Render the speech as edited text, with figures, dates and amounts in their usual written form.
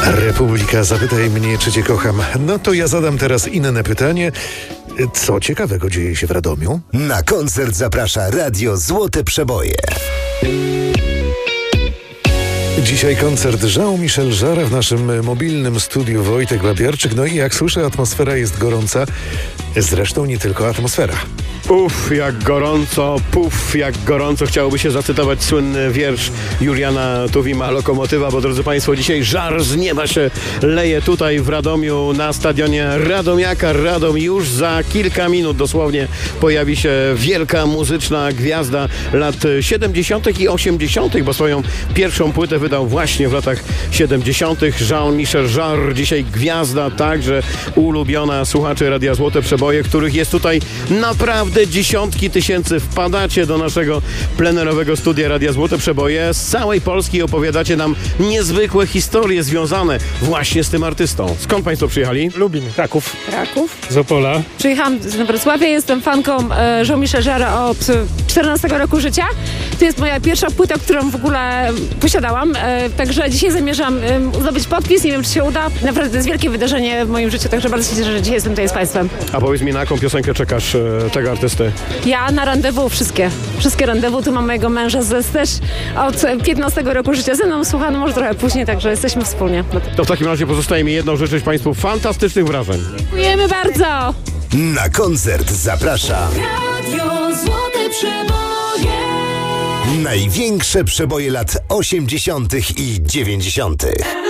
Republika, zapytaj mnie, czy cię kocham. No to ja zadam teraz inne pytanie. Co ciekawego dzieje się w Radomiu? Na koncert zaprasza Radio Złote Przeboje. Dzisiaj koncert Jean-Michel Jarre w naszym mobilnym studiu Wojtek Babiarczyk. No i jak słyszę, atmosfera jest gorąca. Zresztą nie tylko atmosfera. Uff, jak gorąco, puf, jak gorąco. Chciałoby się zacytować słynny wiersz Juliana Tuwima, Lokomotywa, bo drodzy Państwo, dzisiaj żar z nieba się leje tutaj w Radomiu na stadionie Radomiaka. Radom już za kilka minut dosłownie pojawi się wielka muzyczna gwiazda lat 70. i 80., bo swoją pierwszą płytę wydał właśnie w latach 70. Jean-Michel Jarre, dzisiaj gwiazda, także ulubiona słuchaczy Radia Złote Przeboje, których jest tutaj naprawdę dziesiątki tysięcy. Wpadacie do naszego plenerowego studia Radia Złote Przeboje. Z całej Polski opowiadacie nam niezwykłe historie związane właśnie z tym artystą. Skąd Państwo przyjechali? Lubin, Kraków, Z Opola. Przyjechałam z Wrocławia, jestem fanką Jean-Michel Jarre od 14 roku życia. To jest moja pierwsza płyta, którą w ogóle posiadałam, także dzisiaj zamierzam zdobyć podpis, nie wiem, czy się uda. Naprawdę to jest wielkie wydarzenie w moim życiu, także bardzo się cieszę, że dzisiaj jestem tutaj z Państwem. A powiedz mi, na jaką piosenkę czekasz tego artysty? Ja na Rendezvous wszystkie Rendezvous, tu mam mojego męża też od 15 roku życia ze mną, słucha, no może trochę później, także jesteśmy wspólnie. To w takim razie pozostaje mi jedno życzyć Państwu fantastycznych wrażeń. Dziękujemy bardzo! Na koncert zaprasza Radio Złote Przeboje. największe przeboje lat 80. i 90.